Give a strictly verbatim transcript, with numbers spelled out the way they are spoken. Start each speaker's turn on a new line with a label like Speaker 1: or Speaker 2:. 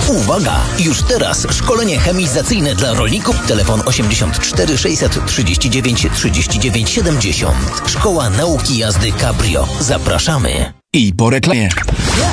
Speaker 1: Uwaga! Już teraz szkolenie chemizacyjne dla rolników. Telefon osiemdziesiąt cztery sześćset trzydzieści dziewięć trzydzieści dziewięć siedemdziesiąt. Szkoła Nauki Jazdy Cabrio. Zapraszamy.
Speaker 2: I po reklamie.